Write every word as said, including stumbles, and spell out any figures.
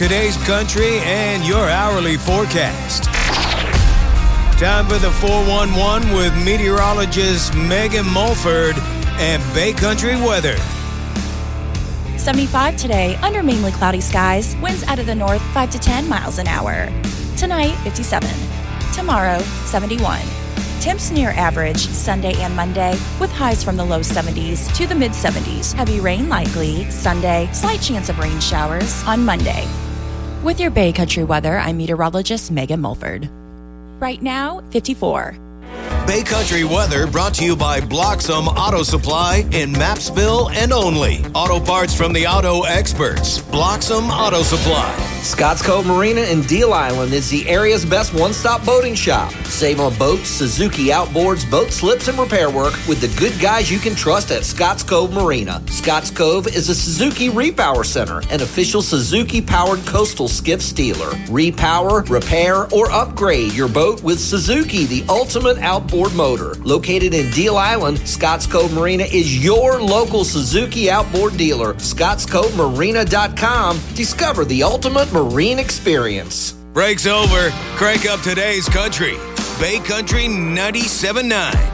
today's country and your hourly forecast. Time for the four one one with meteorologist Megan Mulford and Bay Country weather. seventy-five today, under mainly cloudy skies. Winds out of the north, five to ten miles an hour. Tonight, fifty-seven. Tomorrow, seventy-one. Temps near average Sunday and Monday, with highs from the low seventies to the mid seventies. Heavy rain likely Sunday, slight chance of rain showers on Monday. With your Bay Country weather, I'm meteorologist Megan Mulford. Right now, fifty-four. Bay Country weather brought to you by Bloxham Auto Supply in Mapsville and only. Auto parts from the auto experts. Bloxham Auto Supply. Scotts Cove Marina in Deal Island is the area's best one-stop boating shop. Save on boats, Suzuki outboards, boat slips, and repair work with the good guys you can trust at Scotts Cove Marina. Scotts Cove is a Suzuki Repower Center, an official Suzuki-powered coastal skiff dealer. Repower, repair, or upgrade your boat with Suzuki, the ultimate outboard motor. Located in Deal Island, Scotts Cove Marina is your local Suzuki outboard dealer. Scotts Cove Marina dot com. Discover the ultimate marine experience. Break's over. Crank up today's country. Bay Country ninety-seven point nine.